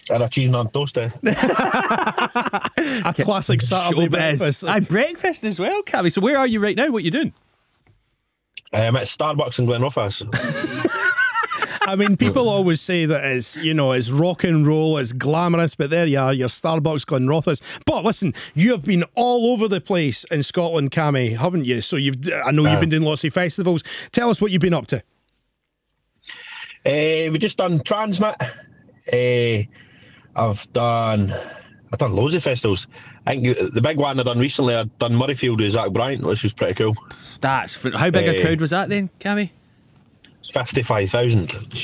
And a cheese and on toast, eh? A classic Saturday breakfast. Breakfast as well, Cammy. So where are you right now? What are you doing? I'm at Starbucks in Glenrothes. I mean, people always say that it's rock and roll, it's glamorous, but there you are, your Starbucks Glenrothes. But listen, you have been all over the place in Scotland, Cammy, haven't you? So I know you've been doing lots of festivals. Tell us what you've been up to. We just done Transmit. I've done loads of festivals. I think the big one I done recently, I done Murrayfield with Zach Bryant, which was pretty cool. How big a crowd was that then, Cammy? It's 55,000.